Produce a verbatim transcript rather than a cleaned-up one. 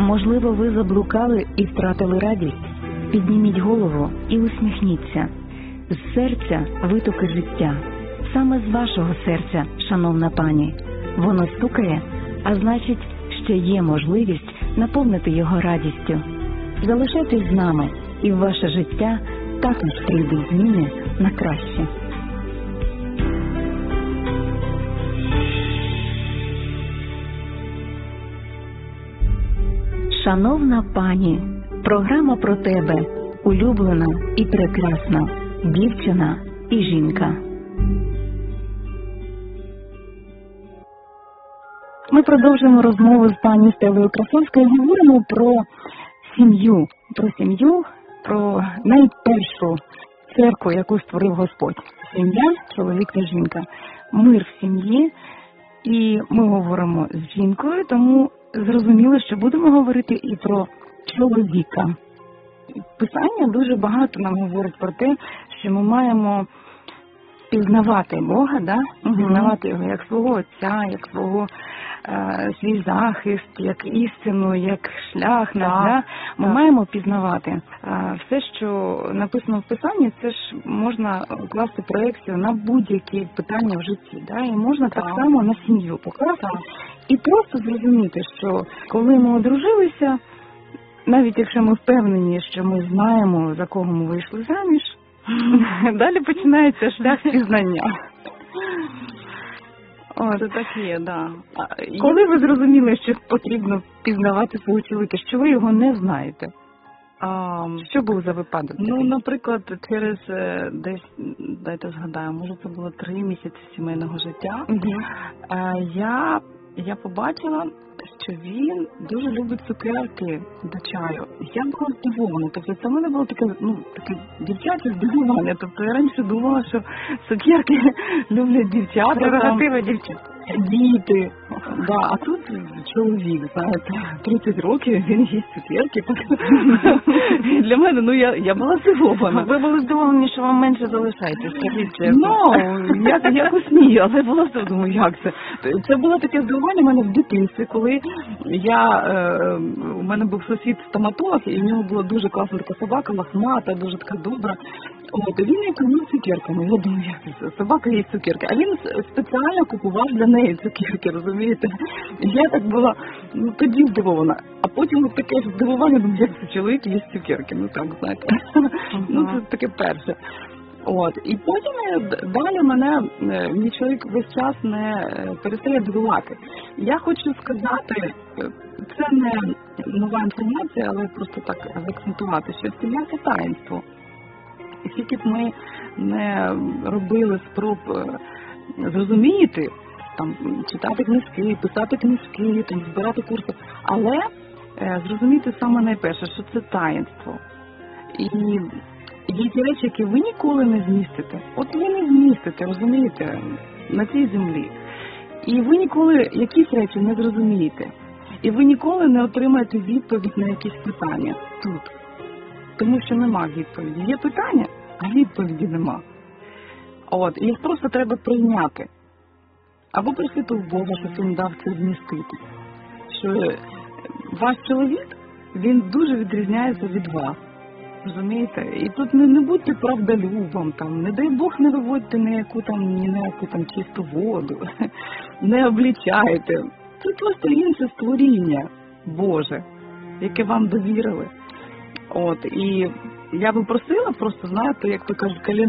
Можливо, ви заблукали і втратили радість? Підніміть голову і усміхніться. З серця витоки життя. Саме з вашого серця, шановна пані. Воно стукає, а значить, ще є можливість наповнити його радістю. Залишайтесь з нами, і в ваше життя також прийдуть зміни на краще. Шановна пані, програма про тебе, улюблена і прекрасна, дівчина і жінка. Ми продовжуємо розмову з пані Стелою Красовською. Говоримо про сім'ю, про сім'ю, про найпершу церкву, яку створив Господь. Сім'я, чоловік та жінка. Мир в сім'ї. І ми говоримо з жінкою, тому зрозуміло, що будемо говорити і про чоловіка. Писання дуже багато нам говорить про те, що ми маємо пізнавати Бога, да? Пізнавати його як свого отця, як свого е, свій захист, як істину, як шлях наш. Да? Ми так. маємо пізнавати. Е, все, що написано в Писанні, це ж можна класти проекцію на будь-які питання в житті. Да? І можна так, так само на сім'ю покласти. Так. І просто зрозуміти, що коли ми одружилися, навіть якщо ми впевнені, що ми знаємо, за кого ми вийшли заміж, далі починається шлях пізнання. О, це так є, да. Коли ви зрозуміли, що потрібно пізнавати свого чоловіка, що ви його не знаєте? А, що був за випадок? Ну, наприклад, через десь, дайте згадаю, може це було три місяці сімейного життя, угу. а, я, я побачила, що він дуже любить цукерки до чаю. Я була здивована. Тобто це в мене було таке, ну, таке дівчаче здивування. Тобто я раніше думала, що цукерки люблять дівчата. Прерогатива дівчат. Діти. Да, а тут чоловік, знаєте, тридцять років, він їсть цукерки. Для мене, ну, я, я була здивована. Ви були здивовані, що вам менше залишається, скажіть. Ну, я якось ні, але була здивована, як це? Це було таке здивування в мене в дитинстві, коли я, е, у мене був сусід стоматолог, і в нього була дуже класна така собака, лохмата, дуже така добра. От, і він її кормив цукерками. Я думаю, як це? Собака їсть цукерки. А він спеціально купував для неї цукерки, розумієте? Я так була, ну, тоді здивована. А потім от таке здивування, думаю, як це чоловік їсть цукерки. Ну так, знаєте. Uh-huh. Ну, це таке перше. От. І потім далі мене, мій чоловік весь час не перестає дивувати. Я хочу сказати, це не нова інформація, але просто так акцентувати, що сім'я – це таїнство. І скільки б ми не робили спроб зрозуміти, там, читати книжки, писати книжки, там, збирати курси, але е, зрозуміти саме найперше, що це таїнство. І є ті речі, які ви ніколи не змістите. От ви не змістите, розумієте, на цій землі. І ви ніколи якісь речі не зрозумієте. І ви ніколи не отримаєте відповідь на якісь питання тут. Тому що нема відповіді. Є питання, а відповіді нема. От, і їх просто треба прийняти. Або просити в Бога, щоб він дав це змістити. Що ваш чоловік, він дуже відрізняється від вас. Розумієте? І тут не, не будьте правдолюбом, там, не дай Бог не виводьте ніяку там, ніяку там чисту воду, не облічайте. Це просто інше створіння Боже, яке вам довірили. От, і я би просила просто, знаєте, як то кажуть,